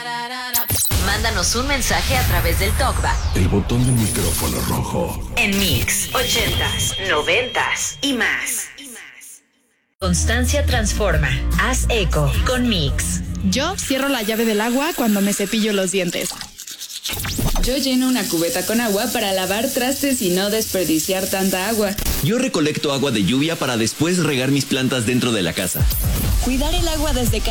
Mándanos un mensaje a través del TalkBack. El botón del micrófono rojo. En Mix 80s, 90s y más. Constancia transforma. Haz eco con Mix. Yo cierro la llave del agua cuando me cepillo los dientes. Yo lleno una cubeta con agua para lavar trastes y no desperdiciar tanta agua. Yo recolecto agua de lluvia para después regar mis plantas dentro de la casa. Cuidar el agua desde